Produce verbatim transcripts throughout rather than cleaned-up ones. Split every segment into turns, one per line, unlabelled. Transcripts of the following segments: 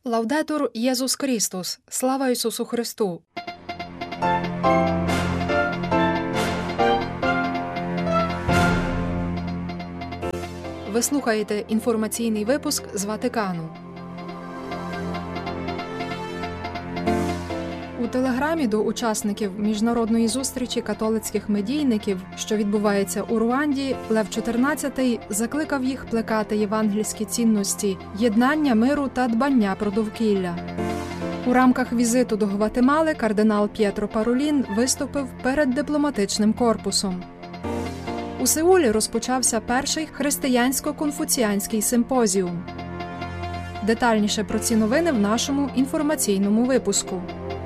Лаудетур Єсус Христос! Слава Ісусу Христу! Ви слухаєте інформаційний випуск з Ватикану. У телеграмі до учасників міжнародної зустрічі католицьких медійників, що відбувається у Руанді, Лев чотирнадцятий закликав їх плекати євангельські цінності, єднання, миру та дбання про довкілля. У рамках візиту до Гватемали кардинал П'єтро Паролін виступив перед дипломатичним корпусом. У Сеулі розпочався перший християнсько-конфуціанський симпозіум. Детальніше про ці новини в нашому інформаційному випуску.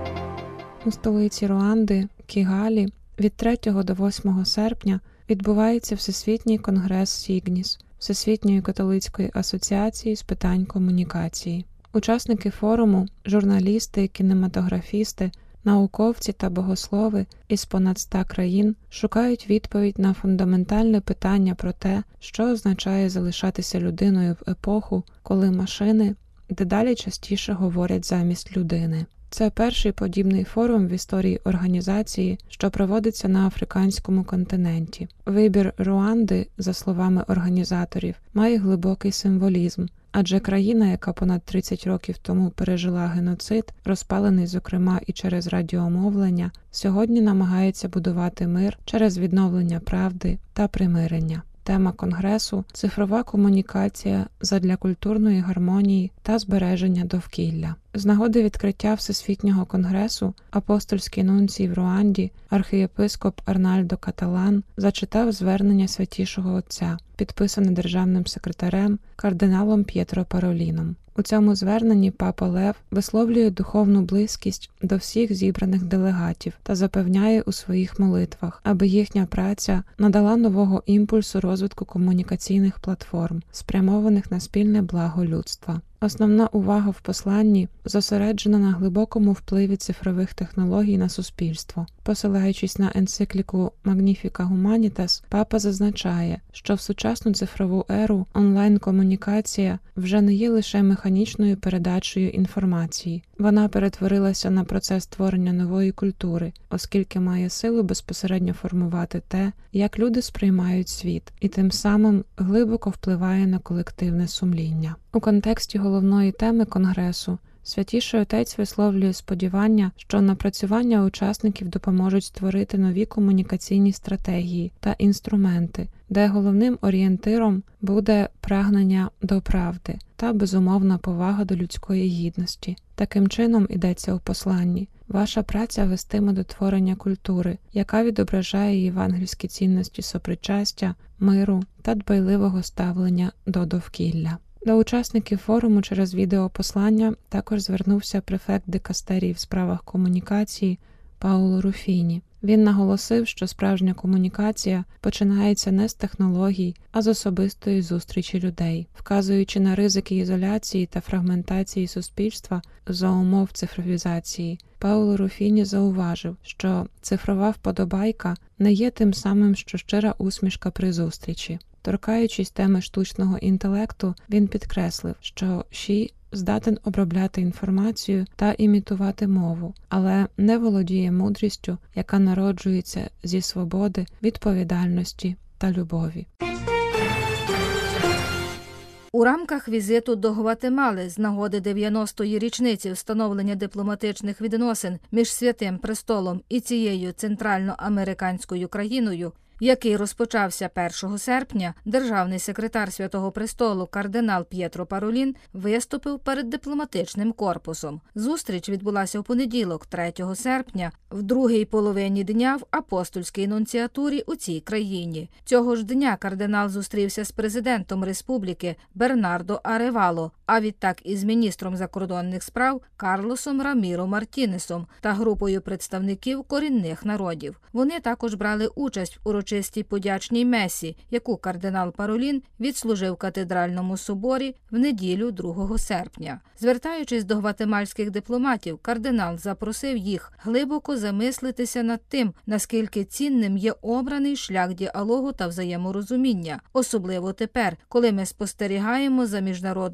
У столиці Руанди, Кігалі, від третього до восьмого серпня відбувається Всесвітній конгрес Сігніс Всесвітньої католицької асоціації з питань комунікації. Учасники форуму, журналісти, кінематографісти, науковці та богослови із понад ста країн шукають відповідь на фундаментальне питання про те, що означає залишатися людиною в епоху, коли машини дедалі частіше говорять замість людини. Це перший подібний форум в історії організації, що проводиться на африканському континенті. Вибір Руанди, за словами організаторів, має глибокий символізм, адже країна, яка понад тридцять років тому пережила геноцид, розпалений, зокрема, і через радіомовлення, сьогодні намагається будувати мир через відновлення правди та примирення. Тема конгресу – цифрова комунікація задля культурної гармонії та збереження довкілля. З нагоди відкриття Всесвітнього конгресу апостольський нунцій в Руанді архієпископ Арнальдо Каталан зачитав звернення Святішого Отця, підписане державним секретарем кардиналом П'єтро Пароліном. У цьому зверненні папа Лев висловлює духовну близькість до всіх зібраних делегатів та запевняє у своїх молитвах, аби їхня праця надала нового імпульсу розвитку комунікаційних платформ, спрямованих на спільне благо людства. Основна увага в посланні зосереджена на глибокому впливі цифрових технологій на суспільство. Посилаючись на енцикліку Magnificat Humanitas, папа зазначає, що в сучасну цифрову еру онлайн-комунікація вже не є лише механічною передачею інформації. Вона перетворилася на процес створення нової культури, оскільки має силу безпосередньо формувати те, як люди сприймають світ, і тим самим глибоко впливає на колективне сумління. У контексті головної теми Конгресу Святіший Отець висловлює сподівання, що напрацювання учасників допоможуть створити нові комунікаційні стратегії та інструменти, де головним орієнтиром буде прагнення до правди та безумовна повага до людської гідності. Таким чином, йдеться у посланні, ваша праця вестиме до творення культури, яка відображає євангельські цінності сопричастя, миру та дбайливого ставлення до довкілля. До учасників форуму через відеопослання також звернувся префект дикастерії в справах комунікації Пауло Руфіні. Він наголосив, що справжня комунікація починається не з технологій, а з особистої зустрічі людей. Вказуючи на ризики ізоляції та фрагментації суспільства за умов цифровізації, Пауло Руфіні зауважив, що цифрова вподобайка не є тим самим, що щира усмішка при зустрічі. Торкаючись теми штучного інтелекту, він підкреслив, що Ші здатен обробляти інформацію та імітувати мову, але не володіє мудрістю, яка народжується зі свободи, відповідальності та любові.
У рамках візиту до Гватемали з нагоди дев'яностої річниці встановлення дипломатичних відносин між Святим Престолом і цією центральноамериканською країною, який розпочався першого серпня, державний секретар Святого Престолу кардинал П'єтро Паролін виступив перед дипломатичним корпусом. Зустріч відбулася у понеділок, третього серпня, в другій половині дня в апостольській нунціатурі у цій країні. Цього ж дня кардинал зустрівся з президентом республіки Бернардо Аревало, а відтак із міністром закордонних справ Карлосом Раміро Мартінесом та групою представників корінних народів. Вони також брали участь в урочистій подячній месі, яку кардинал Паролін відслужив в катедральному соборі в неділю другого серпня. Звертаючись до гватемальських дипломатів, кардинал запросив їх глибоко замислитися над тим, наскільки цінним є обраний шлях діалогу та взаєморозуміння, особливо тепер, коли ми спостерігаємо за міжнародною спільнотою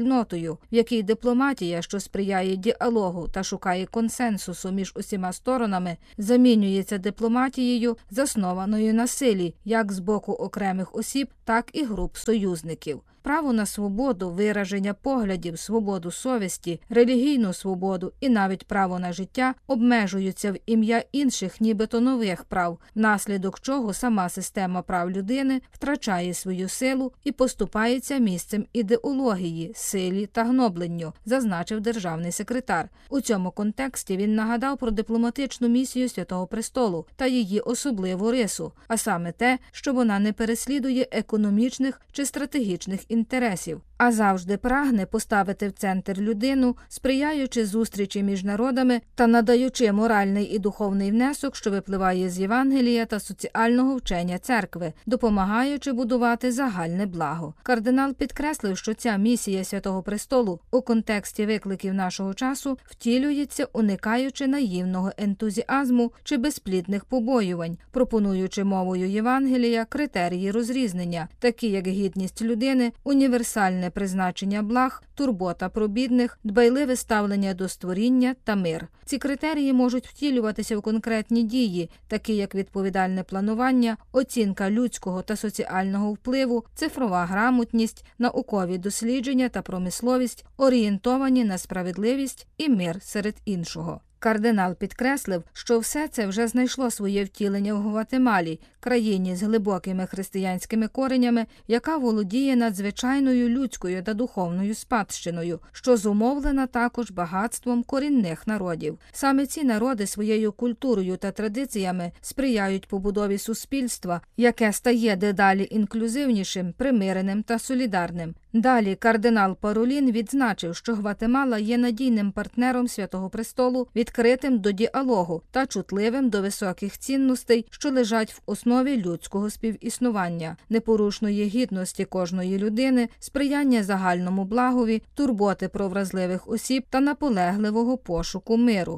спільнотою, в якій дипломатія, що сприяє діалогу та шукає консенсусу між усіма сторонами, замінюється дипломатією, заснованою на силі, як з боку окремих осіб, так і груп союзників. Право на свободу, вираження поглядів, свободу совісті, релігійну свободу і навіть право на життя обмежуються в ім'я інших нібито нових прав, внаслідок чого сама система прав людини втрачає свою силу і поступається місцем ідеології, силі та гнобленню, зазначив державний секретар. У цьому контексті він нагадав про дипломатичну місію Святого Престолу та її особливу рису, а саме те, що вона не переслідує економічних чи стратегічних інтересів, а завжди прагне поставити в центр людину, сприяючи зустрічі між народами та надаючи моральний і духовний внесок, що випливає з Євангелія та соціального вчення церкви, допомагаючи будувати загальне благо. Кардинал підкреслив, що ця місія Святого Престолу у контексті викликів нашого часу втілюється, уникаючи наївного ентузіазму чи безплідних побоювань, пропонуючи мовою Євангелія критерії розрізнення, такі як гідність людини, універсальне призначення благ, турбота про бідних, дбайливе ставлення до створіння та мир. Ці критерії можуть втілюватися в конкретні дії, такі як відповідальне планування, оцінка людського та соціального впливу, цифрова грамотність, наукові дослідження та промисловість, орієнтовані на справедливість і мир серед іншого. Кардинал підкреслив, що все це вже знайшло своє втілення в Гватемалі, країні з глибокими християнськими коренями, яка володіє надзвичайною людською та духовною спадщиною, що зумовлена також багатством корінних народів. Саме ці народи своєю культурою та традиціями сприяють побудові суспільства, яке стає дедалі інклюзивнішим, примиреним та солідарним. Далі кардинал Паролін відзначив, що Гватемала є надійним партнером Святого Престолу, відкритим до діалогу та чутливим до високих цінностей, що лежать в основі людського співіснування, непорушної гідності кожної людини, сприяння загальному благові, турботи про вразливих осіб та наполегливого пошуку миру.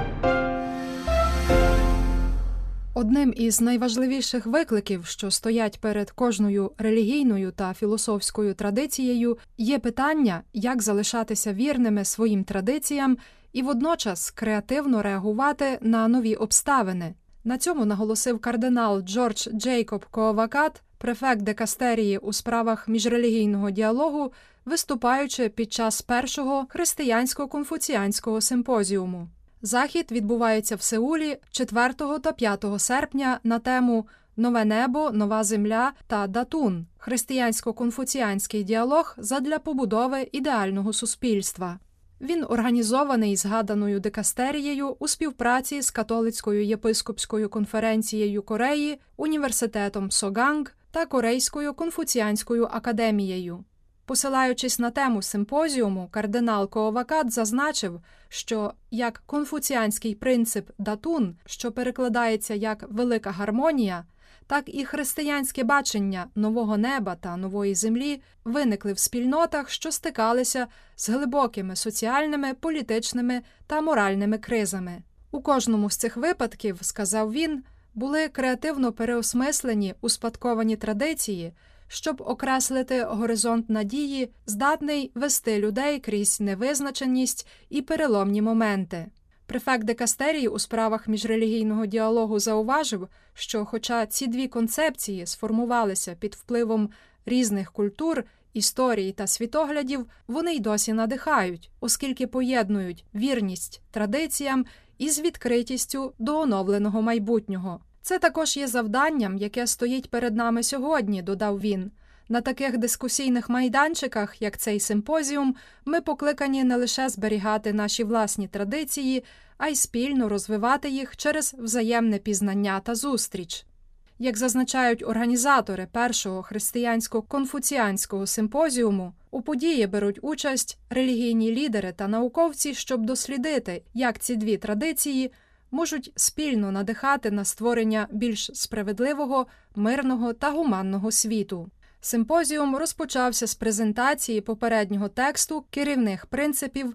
Одним із найважливіших викликів, що стоять перед кожною релігійною та філософською традицією, є питання, як залишатися вірними своїм традиціям і водночас креативно реагувати на нові обставини. На цьому наголосив кардинал Джордж Джейкоб Коавакат, префект дикастерії у справах міжрелігійного діалогу, виступаючи під час першого християнсько-конфуціанського симпозіуму. Захід відбувається в Сеулі четвертого та п'ятого серпня на тему «Нове небо, нова земля» та «Датун» – християнсько-конфуціанський діалог задля побудови ідеального суспільства. Він організований згаданою дикастерією у співпраці з Католицькою єпископською конференцією Кореї, університетом Соганг та Корейською конфуціанською академією. Посилаючись на тему симпозіуму, кардинал Коавакат зазначив, що як конфуціанський принцип «датун», що перекладається як «велика гармонія», так і християнське бачення нового неба та нової землі виникли в спільнотах, що стикалися з глибокими соціальними, політичними та моральними кризами. У кожному з цих випадків, сказав він, були креативно переосмислені успадковані традиції, щоб окреслити горизонт надії, здатний вести людей крізь невизначеність і переломні моменти. Префект дикастерії у справах міжрелігійного діалогу зауважив, що хоча ці дві концепції сформувалися під впливом різних культур, історій та світоглядів, вони й досі надихають, оскільки поєднують вірність традиціям із відкритістю до оновленого майбутнього. Це також є завданням, яке стоїть перед нами сьогодні, додав він. На таких дискусійних майданчиках, як цей симпозіум, ми покликані не лише зберігати наші власні традиції, а й спільно розвивати їх через взаємне пізнання та зустріч. Як зазначають організатори першого християнсько-конфуціанського симпозіуму, у події беруть участь релігійні лідери та науковці, щоб дослідити, як ці дві традиції можуть спільно надихати на створення більш справедливого, мирного та гуманного світу. Симпозіум розпочався з презентації попереднього тексту керівних принципів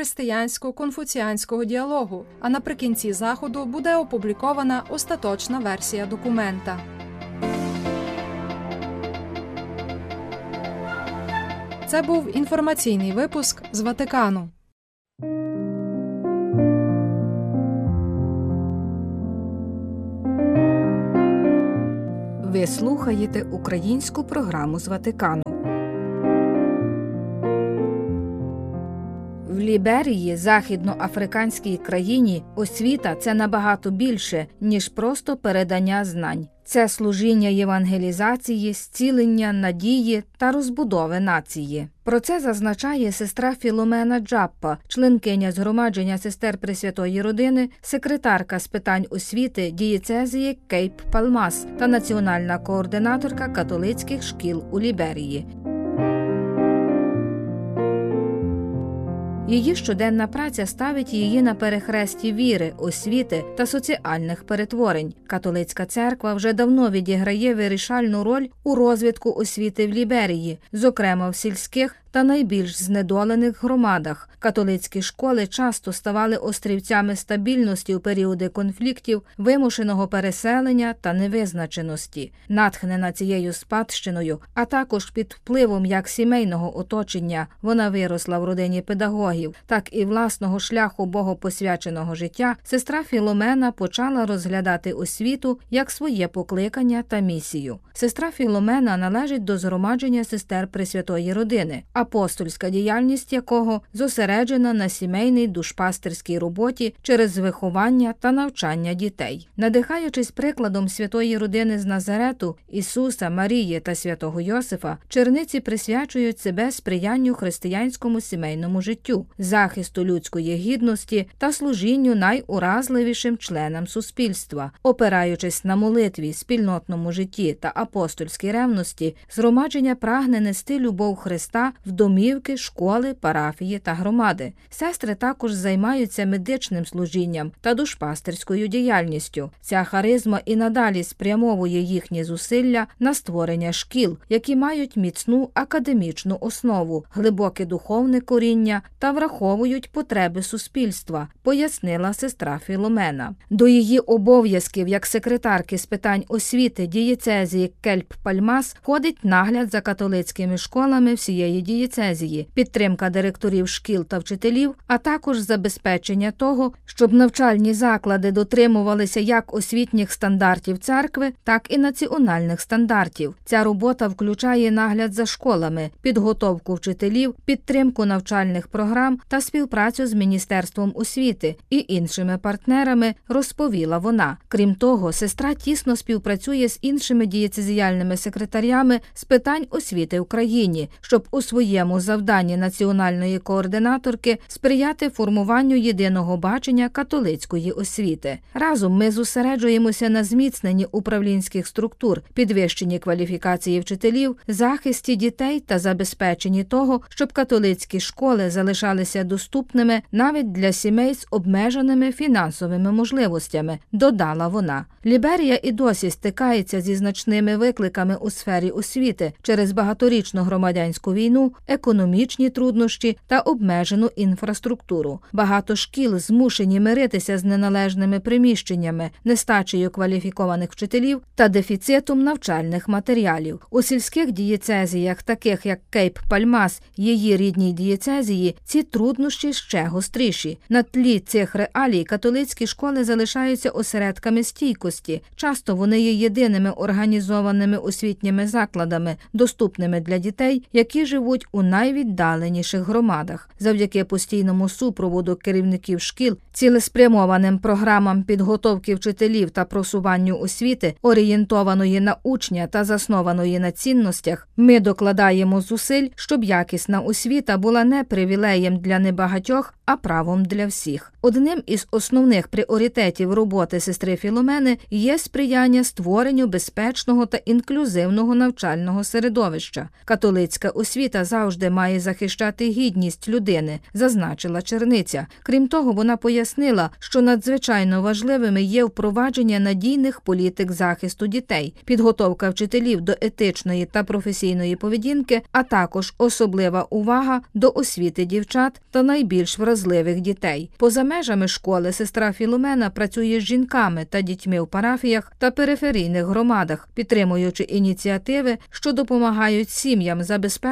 християнсько-конфуціанського діалогу, а наприкінці заходу буде опублікована остаточна версія документа. Це був інформаційний випуск з Ватикану.
Ви слухаєте українську програму з Ватикану. В Ліберії, західноафриканській країні, освіта – це набагато більше, ніж просто передання знань. Це служіння євангелізації, зцілення, надії та розбудови нації. Про це зазначає сестра Філомена Джаппа, членкиня Згромадження сестер Пресвятої Родини, секретарка з питань освіти дієцезії Кейп-Палмас та національна координаторка католицьких шкіл у Ліберії. Її щоденна праця ставить її на перехресті віри, освіти та соціальних перетворень. Католицька церква вже давно відіграє вирішальну роль у розвитку освіти в Ліберії, зокрема в сільських та найбільш знедолених громадах. Католицькі школи часто ставали острівцями стабільності у періоди конфліктів, вимушеного переселення та невизначеності. Натхнена цією спадщиною, а також під впливом як сімейного оточення, вона виросла в родині педагогів, так і власного шляху богопосвяченого життя, сестра Філомена почала розглядати освіту як своє покликання та місію. Сестра Філомена належить до Згромадження сестер Пресвятої Родини, апостольська діяльність якого зосереджена на сімейній душпастерській роботі через виховання та навчання дітей. Надихаючись прикладом Святої Родини з Назарету, Ісуса, Марії та святого Йосифа, черниці присвячують себе сприянню християнському сімейному життю, захисту людської гідності та служінню найуразливішим членам суспільства. Опираючись на молитві, спільнотному житті та апостольській ревності, Згромадження прагне нести любов Христа в домівки, школи, парафії та громади. Сестри також займаються медичним служінням та душпастерською діяльністю. Ця харизма і надалі спрямовує їхні зусилля на створення шкіл, які мають міцну академічну основу, глибоке духовне коріння та враховують потреби суспільства, пояснила сестра Філомена. До її обов'язків як секретарки з питань освіти дієцезії Кейп-Пальмас входить нагляд за католицькими школами всієї дієцезії, підтримка директорів шкіл та вчителів, а також забезпечення того, щоб навчальні заклади дотримувалися як освітніх стандартів церкви, так і національних стандартів. Ця робота включає нагляд за школами, підготовку вчителів, підтримку навчальних програм та співпрацю з Міністерством освіти і іншими партнерами, розповіла вона. Крім того, сестра тісно співпрацює з іншими дієцезіальними секретарями з питань освіти в країні, щоб у своєму завданні національної координаторки сприяти формуванню єдиного бачення католицької освіти. Разом ми зосереджуємося на зміцненні управлінських структур, підвищенні кваліфікації вчителів, захисті дітей та забезпеченні того, щоб католицькі школи залишалися доступними навіть для сімей з обмеженими фінансовими можливостями, додала вона. Ліберія і досі стикається зі значними викликами у сфері освіти через багаторічну громадянську війну, економічні труднощі та обмежену інфраструктуру. Багато шкіл змушені миритися з неналежними приміщеннями, нестачею кваліфікованих вчителів та дефіцитом навчальних матеріалів. У сільських дієцезіях, таких як Кейп-Пальмас, її рідній дієцезії, ці труднощі ще гостріші. На тлі цих реалій католицькі школи залишаються осередками стійкості. Часто вони є єдиними організованими освітніми закладами, доступними для дітей, які живуть у найвіддаленіших громадах. Завдяки постійному супроводу керівників шкіл, цілеспрямованим програмам підготовки вчителів та просуванню освіти, орієнтованої на учня та заснованої на цінностях, ми докладаємо зусиль, щоб якісна освіта була не привілеєм для небагатьох, а правом для всіх. Одним із основних пріоритетів роботи сестри Філомени є сприяння створенню безпечного та інклюзивного навчального середовища. Католицька освіта завжди має захищати гідність людини, зазначила черниця. Крім того, вона пояснила, що надзвичайно важливими є впровадження надійних політик захисту дітей, підготовка вчителів до етичної та професійної поведінки, а також особлива увага до освіти дівчат та найбільш вразливих дітей. Поза межами школи сестра Філомена працює з жінками та дітьми в парафіях та периферійних громадах, підтримуючи ініціативи, що допомагають сім'ям забезпечувати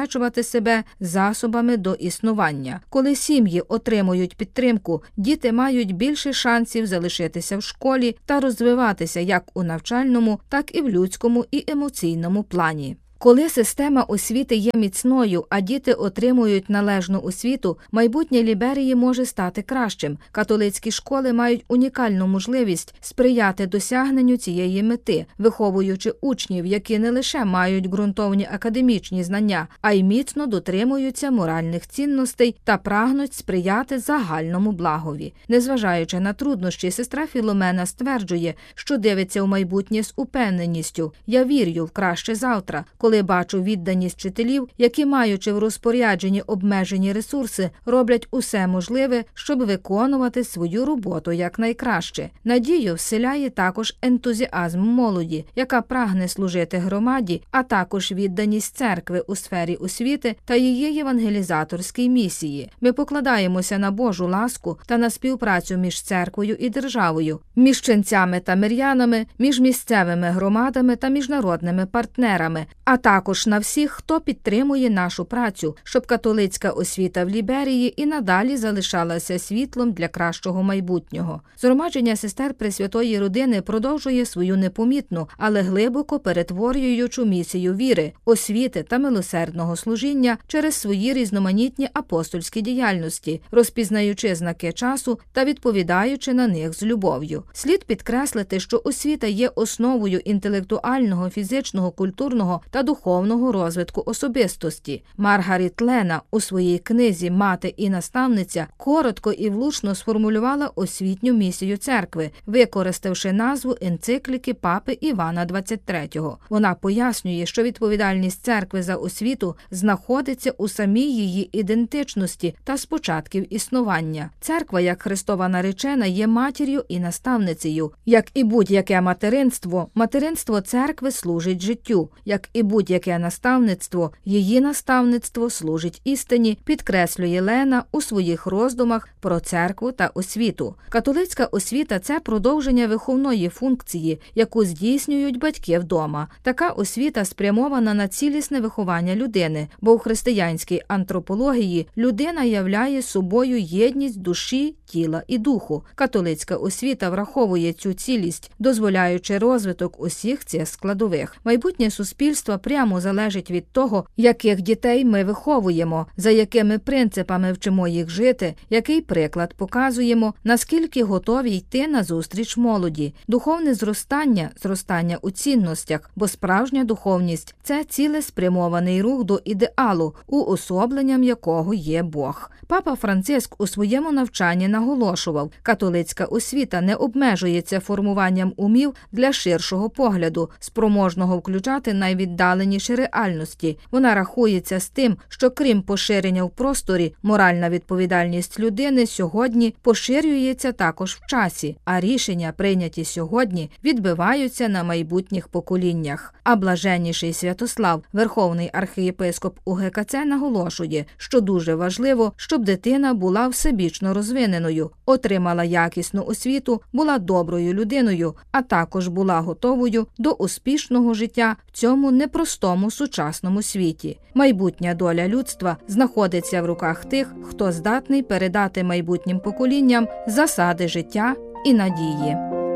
себе засобами до існування. Коли сім'ї отримують підтримку, діти мають більше шансів залишитися в школі та розвиватися як у навчальному, так і в людському і емоційному плані. Коли система освіти є міцною, а діти отримують належну освіту, майбутнє Ліберії може стати кращим. Католицькі школи мають унікальну можливість сприяти досягненню цієї мети, виховуючи учнів, які не лише мають ґрунтовні академічні знання, а й міцно дотримуються моральних цінностей та прагнуть сприяти загальному благові. Незважаючи на труднощі, сестра Філомена стверджує, що дивиться у майбутнє з упевненістю. «Я вірю в краще завтра, коли Коли бачу відданість вчителів, які, маючи в розпорядженні обмежені ресурси, роблять усе можливе, щоб виконувати свою роботу якнайкраще. Надію вселяє також ентузіазм молоді, яка прагне служити громаді, а також відданість церкви у сфері освіти та її євангелізаторській місії. Ми покладаємося на Божу ласку та на співпрацю між церквою і державою, між ченцями та мирянами, між місцевими громадами та міжнародними партнерами, а також на всіх, хто підтримує нашу працю, щоб католицька освіта в Ліберії і надалі залишалася світлом для кращого майбутнього». Згромадження сестер Пресвятої Родини продовжує свою непомітну, але глибоко перетворюючу місію віри, освіти та милосердного служіння через свої різноманітні апостольські діяльності, розпізнаючи знаки часу та відповідаючи на них з любов'ю. Слід підкреслити, що освіта є основою інтелектуального, фізичного, культурного та духовного розвитку особистості. Маргарет Лена у своїй книзі «Мати і наставниця» коротко і влучно сформулювала освітню місію церкви, використавши назву енцикліки папи Івана двадцять третього. Вона пояснює, що відповідальність церкви за освіту знаходиться у самій її ідентичності та з початків існування. Церква, як Христова наречена, є матір'ю і наставницею. Як і будь-яке материнство, материнство церкви служить життю. Як і будь-яке наставництво, її наставництво служить істині, підкреслює Лена у своїх роздумах про церкву та освіту. Католицька освіта – це продовження виховної функції, яку здійснюють батьки вдома. Така освіта спрямована на цілісне виховання людини, бо у християнській антропології людина являє собою єдність душі, тіла і духу. Католицька освіта враховує цю цілість, дозволяючи розвиток усіх цих складових. Майбутнє суспільство прямо залежить від того, яких дітей ми виховуємо, за якими принципами вчимо їх жити, який приклад показуємо, наскільки готові йти назустріч молоді. Духовне зростання – зростання у цінностях, бо справжня духовність – це цілеспрямований рух до ідеалу, уособленням якого є Бог. Папа Франциск у своєму навчанні наголошував, католицька освіта не обмежується формуванням умів для ширшого погляду, спроможного включати найвіддаленіші реальності. Вона рахується з тим, що крім поширення в просторі, моральна відповідальність людини сьогодні поширюється також в часі, а рішення, прийняті сьогодні, відбиваються на майбутніх поколіннях. А блаженніший Святослав, верховний архієпископ УГКЦ, наголошує, що дуже важливо, щоб дитина була всебічно розвиненою, отримала якісну освіту, була доброю людиною, а також була готовою до успішного життя в цьому непростому сучасному світі. Майбутня доля людства знаходиться в руках тих, хто здатний передати майбутнім поколінням засади життя і надії.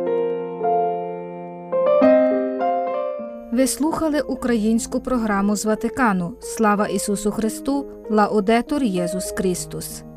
Ви слухали українську програму з Ватикану. Слава Ісусу Христу! Лаудетур Єсус Христос!